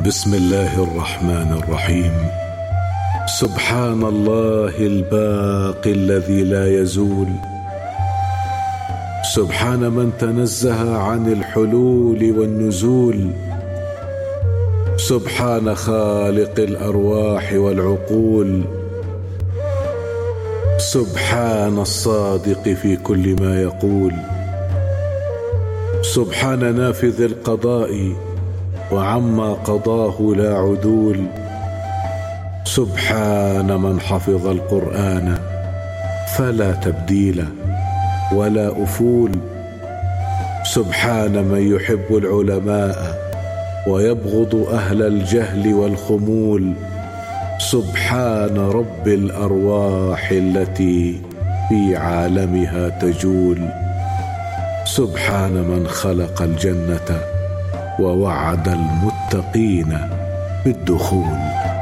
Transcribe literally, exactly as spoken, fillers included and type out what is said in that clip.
بسم الله الرحمن الرحيم. سبحان الله الباقي الذي لا يزول، سبحان من تنزه عن الحلول والنزول، سبحان خالق الأرواح والعقول، سبحان الصادق في كل ما يقول، سبحان نافذ القضاء وعما قضاه لا عدول، سبحان من حفظ القرآن فلا تبديل ولا أفول، سبحان من يحب العلماء ويبغض أهل الجهل والخمول، سبحان رب الأرواح التي في عالمها تجول، سبحان من خلق الجنة ووعد المتقين بالدخول.